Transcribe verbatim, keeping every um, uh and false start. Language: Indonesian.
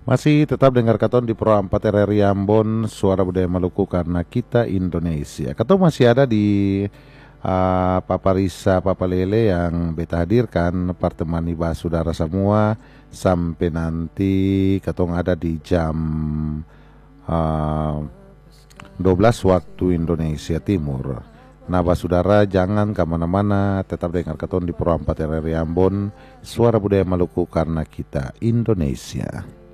Masih tetap dengar katon di Pro empat R R I Ambon, Suara Budaya Maluku karena kita Indonesia. Katon masih ada di uh, Papa Risa, Papa Lele yang beta hadirkan pertemani bah saudara semua sampai nanti katong ada di jam uh, dua belas waktu Indonesia Timur. Nah, bah saudara jangan kemana-mana, tetap dengar katon di Pro empat R R I Ambon, Suara Budaya Maluku karena kita Indonesia.